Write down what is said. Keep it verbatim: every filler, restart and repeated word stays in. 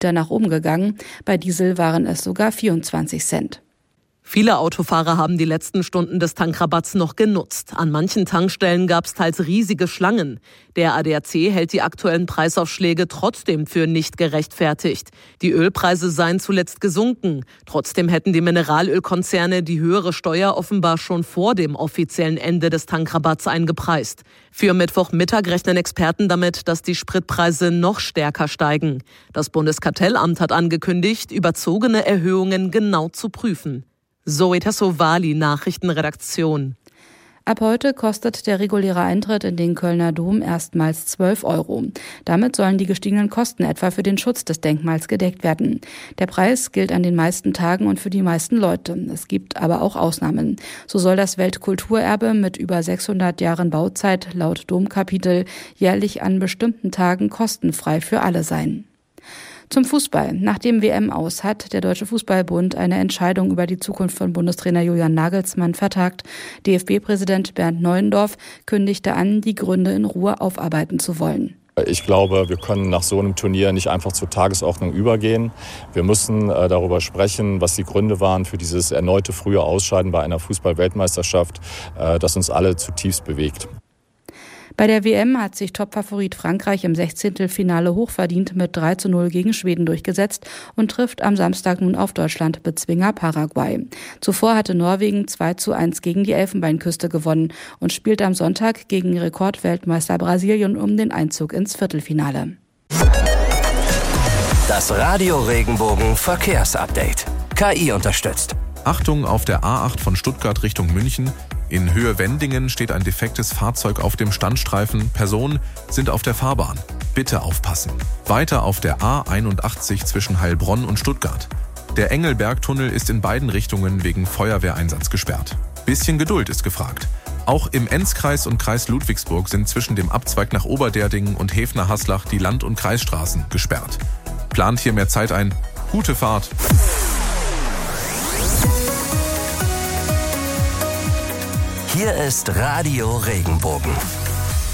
wieder nach oben gegangen. Bei Diesel waren es sogar vierundzwanzig Cent. Viele Autofahrer haben die letzten Stunden des Tankrabatts noch genutzt. An manchen Tankstellen gab es teils riesige Schlangen. Der A D A C hält die aktuellen Preisaufschläge trotzdem für nicht gerechtfertigt. Die Ölpreise seien zuletzt gesunken. Trotzdem hätten die Mineralölkonzerne die höhere Steuer offenbar schon vor dem offiziellen Ende des Tankrabatts eingepreist. Für Mittwochmittag rechnen Experten damit, dass die Spritpreise noch stärker steigen. Das Bundeskartellamt hat angekündigt, überzogene Erhöhungen genau zu prüfen. Zoe Tassovali, Nachrichtenredaktion. Ab heute kostet der reguläre Eintritt in den Kölner Dom erstmals zwölf Euro. Damit sollen die gestiegenen Kosten etwa für den Schutz des Denkmals gedeckt werden. Der Preis gilt an den meisten Tagen und für die meisten Leute. Es gibt aber auch Ausnahmen. So soll das Weltkulturerbe mit über sechshundert Jahren Bauzeit laut Domkapitel jährlich an bestimmten Tagen kostenfrei für alle sein. Zum Fußball. Nach dem W M-Aus hat der Deutsche Fußballbund eine Entscheidung über die Zukunft von Bundestrainer Julian Nagelsmann vertagt. D F B-Präsident Bernd Neuendorf kündigte an, die Gründe in Ruhe aufarbeiten zu wollen. Ich glaube, wir können nach so einem Turnier nicht einfach zur Tagesordnung übergehen. Wir müssen äh, darüber sprechen, was die Gründe waren für dieses erneute frühe Ausscheiden bei einer Fußball-Weltmeisterschaft, äh, das uns alle zutiefst bewegt. Bei der W M hat sich Topfavorit Frankreich im Sechzehntelfinale hochverdient mit drei zu null gegen Schweden durchgesetzt und trifft am Samstag nun auf Deutschland-Bezwinger Paraguay. Zuvor hatte Norwegen zwei zu eins gegen die Elfenbeinküste gewonnen und spielt am Sonntag gegen Rekordweltmeister Brasilien um den Einzug ins Viertelfinale. Das Radio Regenbogen Verkehrsupdate. K I unterstützt. Achtung auf der A acht von Stuttgart Richtung München. In Höhe Wendingen steht ein defektes Fahrzeug auf dem Standstreifen. Personen sind auf der Fahrbahn. Bitte aufpassen. Weiter auf der A einundachtzig zwischen Heilbronn und Stuttgart. Der Engelbergtunnel ist in beiden Richtungen wegen Feuerwehreinsatz gesperrt. Bisschen Geduld ist gefragt. Auch im Enzkreis und Kreis Ludwigsburg sind zwischen dem Abzweig nach Oberderdingen und Hefner-Haslach die Land- und Kreisstraßen gesperrt. Plant hier mehr Zeit ein. Gute Fahrt. Hier ist Radio Regenbogen.